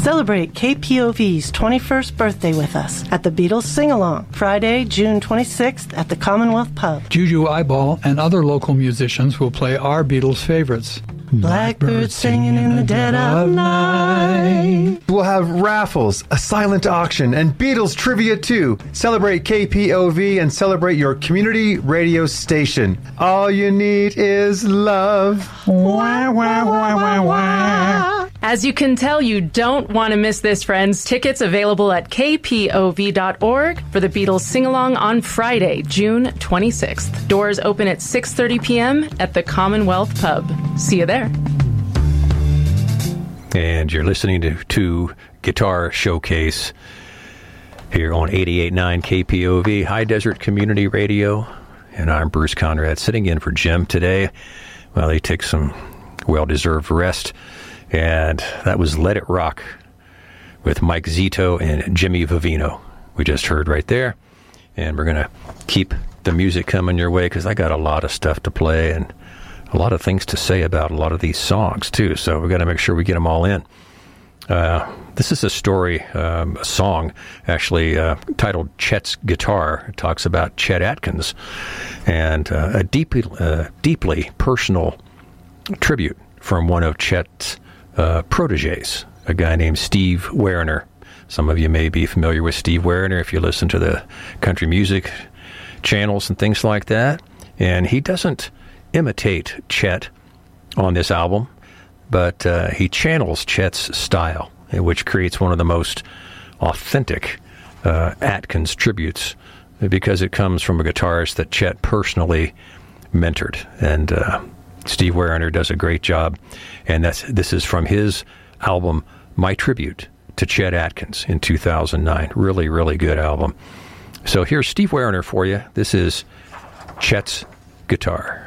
Celebrate KPOV's 21st birthday with us at the Beatles Sing-Along, Friday, June 26th at the Commonwealth Pub. Juju Eyeball and other local musicians will play our Beatles favorites. Blackbird singing in the dead of night. We'll have raffles, a silent auction, and Beatles trivia too. Celebrate KPOV and celebrate your community radio station. All you need is love. Wah, wah, wah, wah, wah. As you can tell, you don't want to miss this, friends. Tickets available at kpov.org for the Beatles Sing-Along on Friday, June 26th. Doors open at 6:30 p.m. at the Commonwealth Pub. See you there. And you're listening to Guitar Showcase here on 88.9 KPOV, High Desert Community Radio. And I'm Bruce Conrad, sitting in for Jim today while he takes some well-deserved rest. And that was Let It Rock with Mike Zito and Jimmy Vivino. We just heard right there. And we're going to keep the music coming your way because I got a lot of stuff to play and a lot of things to say about a lot of these songs, too. So we've got to make sure we get them all in. This is a story, a song, actually titled Chet's Guitar. It talks about Chet Atkins and a deeply personal tribute from one of Chet's proteges, a guy named Steve Werner. Some of you may be familiar with Steve Werner if you listen to the country music channels and things like that. And he doesn't imitate Chet on this album, but he channels Chet's style, which creates one of the most authentic Atkins tributes because it comes from a guitarist that Chet personally mentored. And Steve Werner does a great job, and this is from his album, My Tribute to Chet Atkins in 2009. Really, really good album. So here's Steve Werner for you. This is Chet's Guitar.